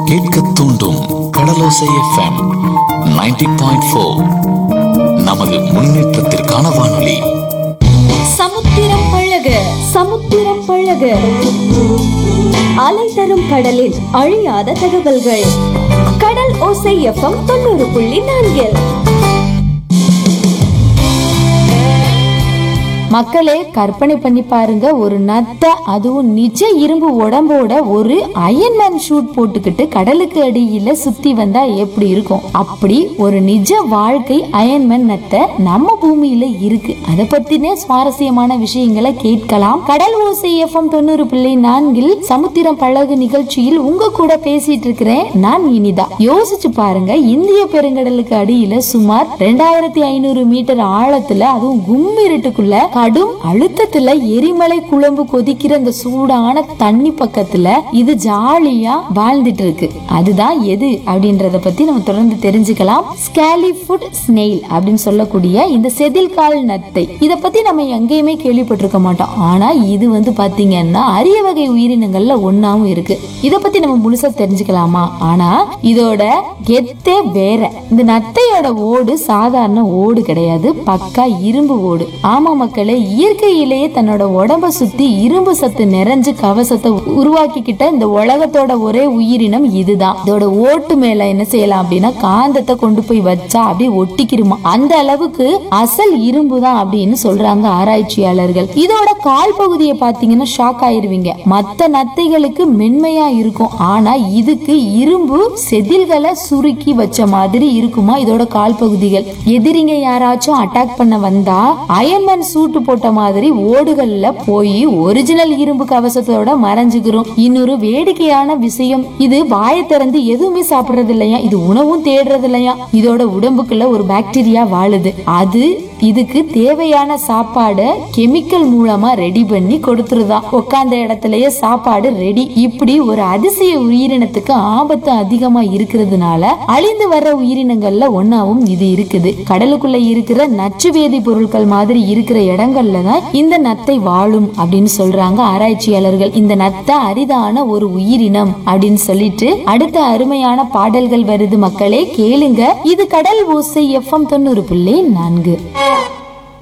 கேட்க தூண்டும் கடலோசை எஃப்எம் 90.4. நமது முன்னேற்றத்திற்கான வானொலி. சமுத்திரம் பழக சமுத்திரம் பழக அலை தரும் கடலில் அழியாத தகவல்கள். கடல் ஓசை எஃப்எம் 90.4. மக்களே, கற்பனை பண்ணி பாருங்க, ஒரு நத்தை, அதுவும் நிஜ இரும்பு உடம்போட ஒரு அயன்மேன் ஷூட் போட்டுக்கிட்டு கடலுக்கு அடியில சுத்தி வந்தா எப்படி இருக்கும்? அப்படி ஒரு நிஜ வாழ்க்கை அயன்மேன் நத்தை நம்ம பூமியில இருக்கு. அதை பத்தினே சுவாரஸ்யமான விஷயங்களை கேட்கலாம். கடல் ஓசை எஃப்எம் 90.4 சமுத்திரம் பழகு நிகழ்ச்சியில் உங்க கூட பேசிட்டு இருக்கிறேன் நான் இனிதா. யோசிச்சு பாருங்க, இந்திய பெருங்கடலுக்கு அடியில சுமார் 2500 மீட்டர் ஆழத்துல, அதுவும் கும்மிருட்டுக்குள்ள கடும் அழுத்தத்துல எரிமலை குழம்பு கொதிக்கிற அந்த சூடான தண்ணி பக்கத்துல இது ஜாலியா வாழ்ந்துட்டு இருக்கு. அதுதான் எது அப்படின்றத பத்தி நம்ம தொடர்ந்து தெரிஞ்சுக்கலாம். ஸ்கேலி ஃபுட் ஸ்னெயில் அப்படின்னு சொல்லக்கூடிய இந்த செதில்கால் நத்தை, இத பத்தி நம்ம எங்கேயுமே கேள்விப்பட்டிருக்க மாட்டோம். ஆனா இது பாத்தீங்கன்னா அரிய வகை உயிரினங்கள்ல ஒன்னாவும் இருக்கு. இத பத்தி நம்ம முழுசா தெரிஞ்சுக்கலாமா? ஆனா இதோட கெத்தே வேற. இந்த நத்தையோட ஓடு சாதாரண ஓடு கிடையாது, பக்கா இரும்பு ஓடு. ஆமா மக்களே, இயற்கையிலேயே தன்னோட உடம்ப சுத்தி இரும்பு சத்து நிறைஞ்சு கவசத்தை உருவாக்கிக்கிட்ட இந்த உலகத்தோட ஒரே உயிரினம் இதுதான். இதோட ஓட்டு மேல என்ன செய்யலாம் அப்படின்னா, காந்தத்தை கொண்டு போய் வச்சா அப்படியே ஒட்டிக்கிருமா. அந்த அளவுக்கு அசல் இரும்பு தான் அப்படின்னு சொல்றாங்க ஆராய்ச்சியாளர்கள். இதோட கால் பகுதியை பாத்தீங்கன்னா ஷாக் ஆயிருவீங்க. மத்த நத்தைகளுக்கு மென்மையா இருக்கும், ஆனா இதுக்கு இரும்பு செதில்களை சுருக்கி வச்ச மாதிரி இருக்குமா இதோட கால் பகுதிகள். எதிரிங்க யாராச்சும் அட்டாக் பண்ண வந்தா அயன்மேன் சூட்டு போட்ட மாதிரி ஓடுகள்ல போய் ஒரிஜினல் இரும்பு கவசத்தோட மறைஞ்சுக்கிறோம். இன்னொரு வேடிக்கையான விஷயம், இது வாயை திறந்து எதுவுமே சாப்பிடுறது இல்லையா, இது உணவும் தேடுறது இல்லையா. இதோட உடம்புக்குள்ள ஒரு பாக்டீரியா வாழுது. அது இதுக்கு தேவையான சாப்பாடு கெமிக்கல் மூலமா ரெடி பண்ணி கொடுத்துருதான். உட்கார்ந்த இடத்துலயே சாப்பாடு ரெடி. இப்படி ஒரு அதிசய உயிரினத்துக்கு ஆபத்து அதிகமா இருக்கிறதுனால அழிந்து வர்ற உயிரினங்கள்ல ஒன்னாவும் இது இருக்குது. கடலுக்குள்ள இருக்கிற நச்சு வேதி பொருட்கள் மாதிரி இருக்கிற இடங்கள்ல தான் இந்த நத்தை வாழும் அப்படின்னு சொல்றாங்க ஆராய்ச்சியாளர்கள். இந்த நத்தை அரிதான ஒரு உயிரினம் அப்படின்னு சொல்லிட்டு அடுத்த அருமையான பாடல்கள் வருது மக்களே, கேளுங்க. இது கடல் ஓசை எஃப்எம் 90.4.